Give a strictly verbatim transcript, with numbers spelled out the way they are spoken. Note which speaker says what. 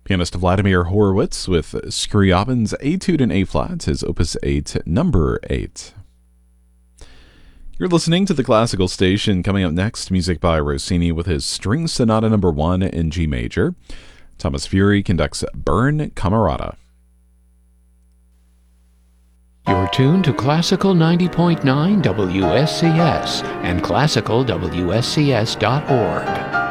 Speaker 1: Pianist Vladimir Horowitz with Scriabin's Etude in A-flat, his Opus eight, number eight. You're listening to the Classical Station. Coming up next, music by Rossini with his String Sonata number one in G major. Thomas Fury conducts Burn Camerata.
Speaker 2: You're tuned to Classical ninety point nine W S C S and classical W S C S dot org.